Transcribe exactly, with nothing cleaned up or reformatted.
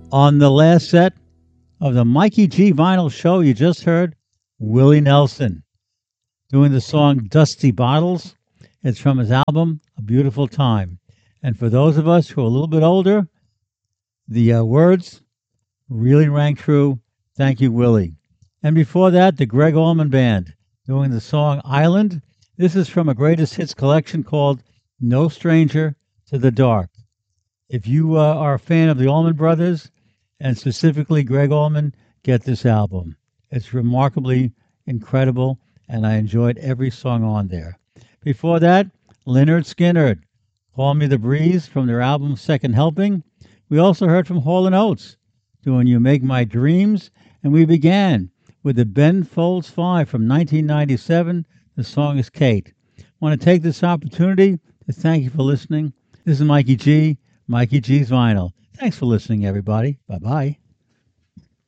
On the last set of the Mikey G Vinyl Show, you just heard Willie Nelson doing the song Dusty Bottles. It's from his album A Beautiful Time. And for those of us who are a little bit older, the uh, words really rang true. Thank you, Willie. And before that, the Greg Allman Band doing the song Island. This is from a greatest hits collection called No Stranger to the Dark. If you uh, are a fan of the Allman Brothers, and specifically Greg Allman, get this album. It's remarkably incredible, and I enjoyed every song on there. Before that, Lynyrd Skynyrd, Call Me the Breeze from their album Second Helping. We also heard from Hall and Oates doing You Make My Dreams, and we began with the Ben Folds Five from nineteen ninety-seven. The song is Kate. I want to take this opportunity to thank you for listening. This is Mikey G, Mikey G's Vinyl. Thanks for listening, everybody. Bye-bye.